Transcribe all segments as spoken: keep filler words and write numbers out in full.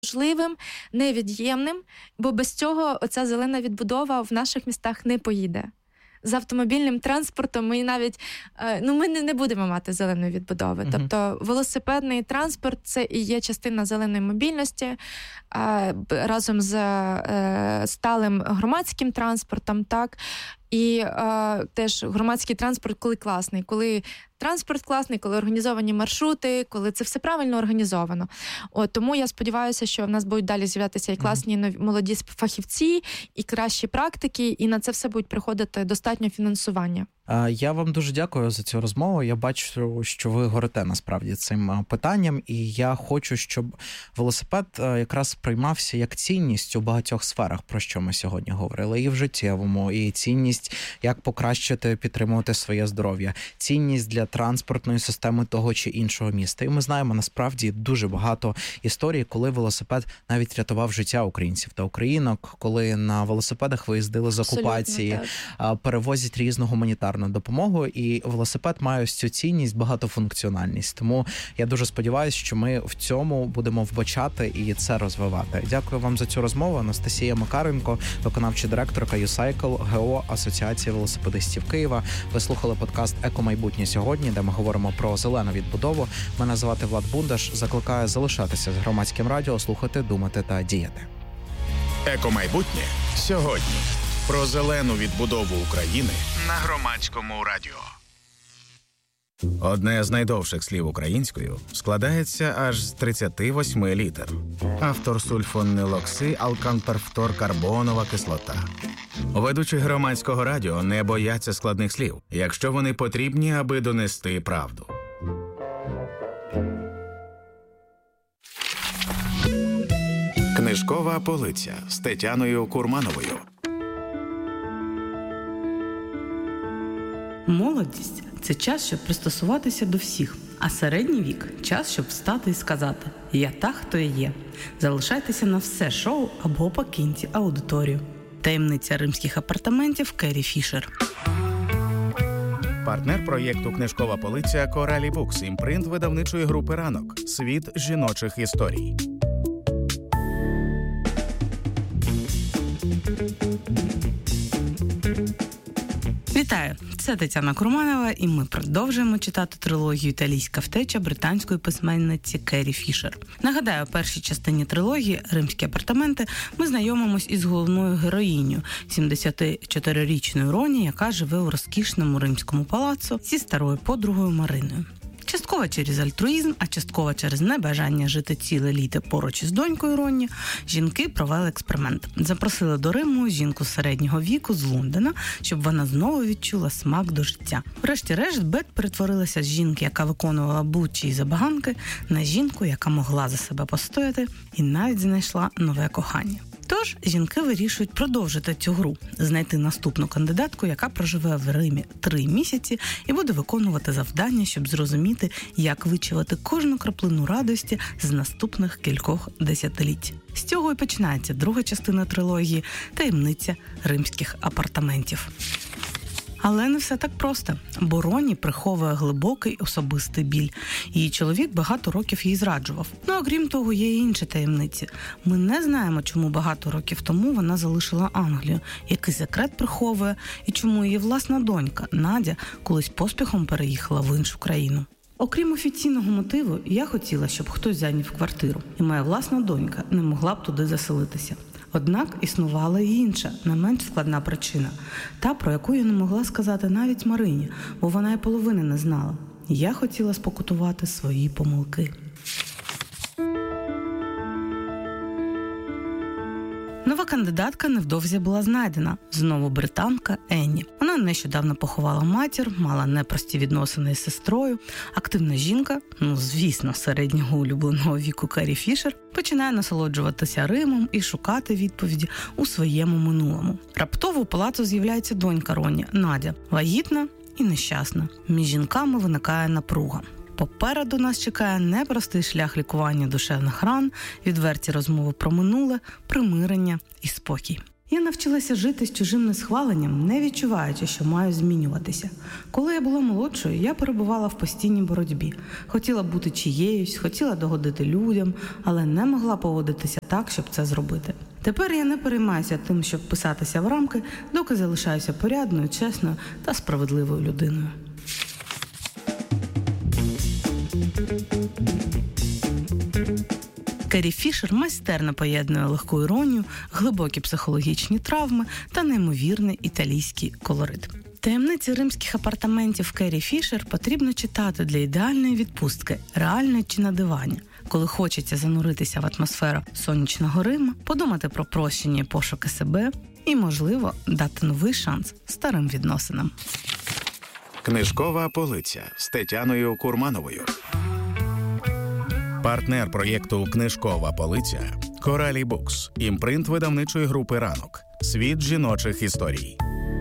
важливим, невід'ємним, бо без цього оця зелена відбудова в наших містах не поїде. З автомобільним транспортом ми навіть, ну, ми не, не будемо мати зеленої відбудови. Uh-huh. Тобто велосипедний транспорт – це і є частина зеленої мобільності, разом з сталим громадським транспортом, так, і е, теж громадський транспорт, коли класний, коли транспорт класний, коли організовані маршрути, коли це все правильно організовано. От, тому я сподіваюся, що в нас будуть далі з'являтися і класні нові, молоді фахівці, і кращі практики, і на це все будуть приходити достатньо фінансування. Я вам дуже дякую за цю розмову. Я бачу, що ви горите насправді цим питанням, і я хочу, щоб велосипед якраз сприймався як цінність у багатьох сферах, про що ми сьогодні говорили, і в життєвому, і цінність, як покращити, підтримувати своє здоров'я, цінність для транспортної системи того чи іншого міста. І ми знаємо насправді дуже багато історій, коли велосипед навіть рятував життя українців та українок, коли на велосипедах виїздили з окупації, перевозять різну гуманітарну допомогу, і велосипед має ось цю цінність, багатофункціональність. Тому я дуже сподіваюся, що ми в цьому будемо вбачати і це розвивати. Дякую вам за цю розмову. Анастасія Макаренко, виконавча директорка YouCycle, ГО Асоціації велосипедистів Києва. Ви слухали подкаст «Еко-майбутнє сьогодні», де ми говоримо про зелену відбудову. Мене звати Влад Бундаш. Закликаю залишатися з Громадським радіо, слухати, думати та діяти. «Еко-майбутнє сьогодні». Про зелену відбудову України на Громадському радіо. Одне з найдовших слів українською складається аж з тридцяти восьми літер. Автор сульфонилокси алканперфторкарбонова кислота. Ведучі Громадського радіо не бояться складних слів, якщо вони потрібні, аби донести правду. Книжкова полиця з Тетяною Курмановою. Молодість – це час, щоб пристосуватися до всіх, а середній вік – час, щоб встати і сказати «Я та, хто я є». Залишайтеся на все шоу або покиньте аудиторію. Таємниця римських апартаментів Керрі Фішер. Партнер проєкту «Книжкова полиця» Коралі Букс, імпринт видавничої групи «Ранок». Світ жіночих історій. Вітаю! Це Тетяна Курманова, і ми продовжуємо читати трилогію «Італійська втеча» британської письменниці Керрі Фішер. Нагадаю, у першій частині трилогії «Римські апартаменти» ми знайомимось із головною героїнею, сімдесятичотирирічною Роні, яка живе у розкішному римському палацу зі старою подругою Мариною. Частково через альтруїзм, а частково через небажання жити ціле літо поруч із донькою Ронні, жінки провели експеримент. Запросили до Риму жінку середнього віку з Лондона, щоб вона знову відчула смак до життя. Врешті-решт, Бет перетворилася з жінки, яка виконувала будь-чиї забаганки, на жінку, яка могла за себе постояти і навіть знайшла нове кохання. Тож, жінки вирішують продовжити цю гру, знайти наступну кандидатку, яка проживе в Римі три місяці і буде виконувати завдання, щоб зрозуміти, як вичавити кожну краплину радості з наступних кількох десятиліть. З цього і починається друга частина трилогії «Таємниця римських апартаментів». Але не все так просто, бо Роні приховує глибокий особистий біль. Її чоловік багато років її зраджував. Ну, а крім того, є і інші таємниці. Ми не знаємо, чому багато років тому вона залишила Англію, який секрет приховує, і чому її власна донька, Надя, колись поспіхом переїхала в іншу країну. Окрім офіційного мотиву, я хотіла, щоб хтось зайняв квартиру, і моя власна донька не могла б туди заселитися. Однак існувала і інша, не менш складна причина. Та, про яку я не могла сказати навіть Марині, бо вона й половини не знала. Я хотіла спокутувати свої помилки. Нова кандидатка невдовзі була знайдена. Знову британка Енні. Вона нещодавно поховала матір, мала непрості відносини з сестрою. Активна жінка, ну звісно, середнього улюбленого віку Керрі Фішер, починає насолоджуватися Римом і шукати відповіді у своєму минулому. Раптово у палацу з'являється донька Роні, Надя, вагітна і нещасна. Між жінками виникає напруга. Попереду нас чекає непростий шлях лікування душевних ран, відверті розмови про минуле, примирення і спокій. Я навчилася жити з чужим несхваленням, не відчуваючи, що маю змінюватися. Коли я була молодшою, я перебувала в постійній боротьбі. Хотіла бути чиєюсь, хотіла догодити людям, але не могла поводитися так, щоб це зробити. Тепер я не переймаюся тим, щоб писатися в рамки, доки залишаюся порядною, чесною та справедливою людиною. Керрі Фішер майстерно поєднує легку іронію, глибокі психологічні травми та неймовірний італійський колорит. Таємниці римських апартаментів Керрі Фішер потрібно читати для ідеальної відпустки, реальної чи на дивані, коли хочеться зануритися в атмосферу сонячного Риму, подумати про прощення і пошуки себе і, можливо, дати новий шанс старим відносинам. Книжкова полиця з Тетяною Курмановою. Партнер проєкту «Книжкова полиця» – Коралі Букс, імпринт видавничої групи «Ранок». Світ жіночих історій.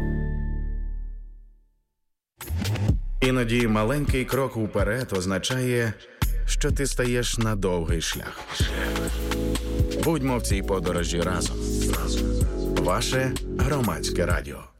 Іноді маленький крок уперед означає, що ти стаєш на довгий шлях. Будьмо в цій подорожі разом. Ваше Громадське радіо.